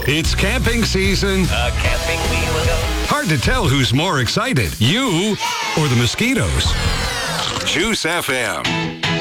It's camping season. Camping we will go. Hard to tell who's more excited, you or the mosquitoes. Juice FM.